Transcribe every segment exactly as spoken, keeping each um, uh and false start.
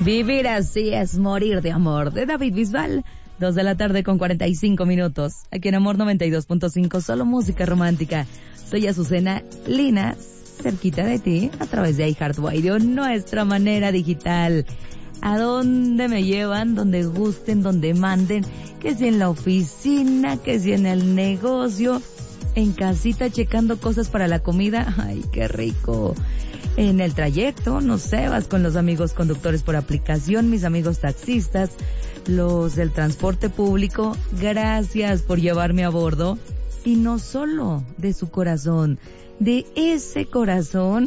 Vivir así es morir de amor, de David Bisbal. Dos de la tarde con cuarenta y cinco minutos. Aquí en Amor noventa y dos punto cinco, solo música romántica. Soy Azucena Linas, cerquita de ti, a través de iHeartRadio, nuestra manera digital. ¿A dónde me llevan? Donde gusten, donde manden. Que si en la oficina, que si en el negocio, en casita checando cosas para la comida. ¡Ay, qué rico! En el trayecto, no sé, vas con los amigos conductores por aplicación, mis amigos taxistas, los del transporte público, gracias por llevarme a bordo. Y no solo de su corazón, de ese corazón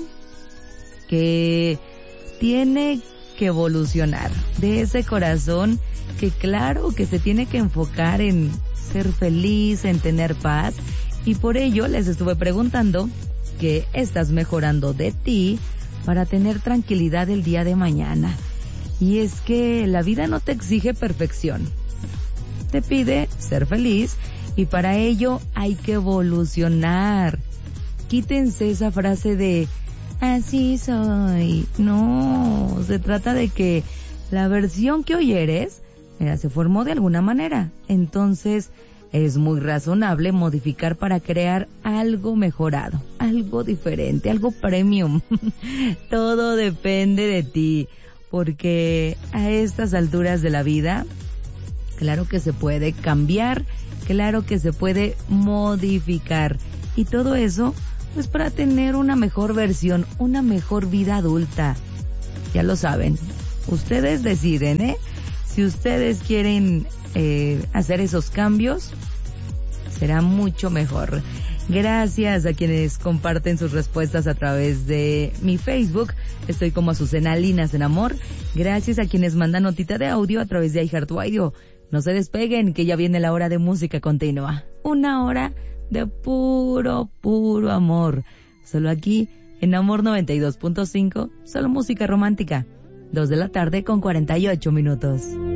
que tiene que evolucionar, de ese corazón que claro que se tiene que enfocar en ser feliz, en tener paz. Y por ello les estuve preguntando qué estás mejorando de ti para tener tranquilidad el día de mañana. Y es que la vida no te exige perfección, te pide ser feliz y para ello hay que evolucionar. Quítense esa frase de así soy. No, se trata de que la versión que hoy eres, mira, se formó de alguna manera. Entonces es muy razonable modificar para crear algo mejorado, algo diferente, algo premium. Todo depende de ti, porque a estas alturas de la vida, claro que se puede cambiar, claro que se puede modificar. Y todo eso, pues para tener una mejor versión, una mejor vida adulta. Ya lo saben, ustedes deciden, ¿eh? Si ustedes quieren eh, hacer esos cambios, será mucho mejor. Gracias a quienes comparten sus respuestas a través de mi Facebook. Estoy como Azucena Linas en Amor. Gracias a quienes mandan notita de audio a través de iHeartRadio. No se despeguen, que ya viene la hora de música continua. Una hora de puro, puro amor. Solo aquí en Amor noventa y dos punto cinco, solo música romántica. Dos de la tarde con cuarenta y ocho minutos.